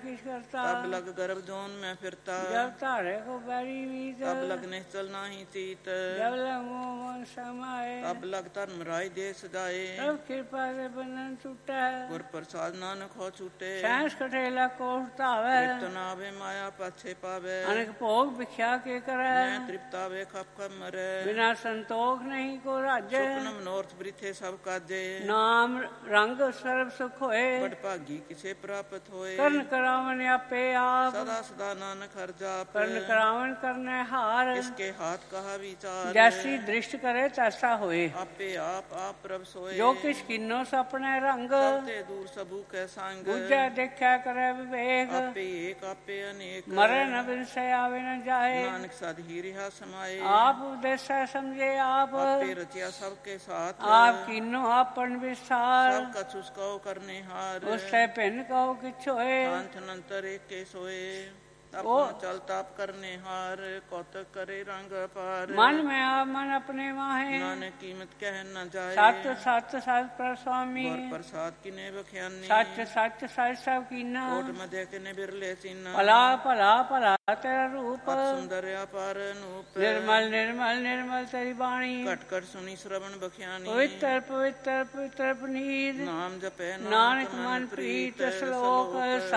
किछ करता। तब लग गर्भ जोन में फिरता, जब तारे को बैरी मीत। तब लग निश्चल नाही तीत, जब लग मोह मन समाए। तब लग धर्म राय देश जाए, तब कृपा से बंधन छूटे। गुर प्रसाद नानक हो छूटे, सहस कठेला कोट आवे। तृप्त न आवे माया पाछे पावे, अनेक भोग भिक्षा के करे। मैं तृप्त आवे खप खप मरे, बिना संतोष नहीं को राजे। सुपन मनोरथ वृथे सब काजे, नाम रंग सर्व सुख होए। बड़ भागी किसे प्राप्त होए, कर्ण करावन आपे आप। सदा सदा नानक हर जाप, कर्ण करावन करने हार। किसके हाथ कहा विचार, जैसी दृष्ट करे तैसा होए। आपे आप प्रभ सोए, जो किस किन्नो सपने रंग। सबते दूर सबू के संग, बुझे देखा करे विवेक। आपे एक आपे अनेक, मरे न बिन से आवे न जाए। नानक साध ही रिहा समाए, आप उपदेश समझे आप। आपे रचिया सबके साथ, आप किन्नो आपन विस्तार। सब कछु कहो करने हार, उससे भिन्न कहो किछ होए। अंत नंतर एक के सोए, अपना चल ताप करने हार, कौतक करे रंग पार, मन में आप मन अपने माहे। नानक कीमत कह न जाए, सत सत सत पर स्वामी। गुर प्रसाद किने बख्यानी, सच सच सच सब कीना। कोट मध्य किने बिरले चिन्ह, भला भला भला तेरा रूप। अति सुंदर अपार अनूप, निर्मल निर्मल निर्मल तेरी वाणी। कट कट सुनी श्रवण बख्यानी, पवित्र पवित्र पवित्र पुनीत। नाम जपे नानक मन प्रीत श्लोक